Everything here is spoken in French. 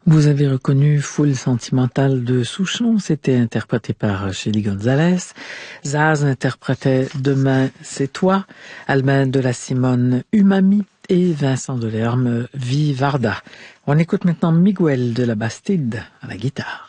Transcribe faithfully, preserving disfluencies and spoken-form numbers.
Vous avez reconnu Foule sentimentale de Souchon, c'était interprété par Chely Gonzalez. Zaz interprétait Demain c'est toi, Almain de la Simone Umami et Vincent Delerme Vivarda. On écoute maintenant Miguel de la Bastide à la guitare.